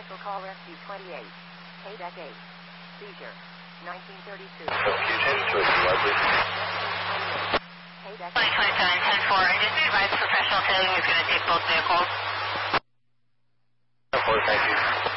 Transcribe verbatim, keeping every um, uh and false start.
Special call rescue twenty-eight. K D E C eight. Seizure. nineteen thirty-two. Rescue twenty-two, Leslie. K D E C twenty twenty-seven, ten four. Just be advised professional tailing is going to take both vehicles. ten four, thank you.